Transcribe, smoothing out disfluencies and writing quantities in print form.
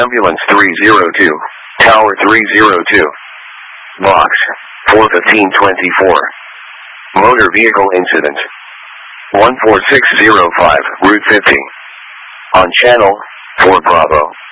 Ambulance 302, Tower 302. Box 41524. Motor vehicle incident 14605, Route 50. On channel 4 Bravo.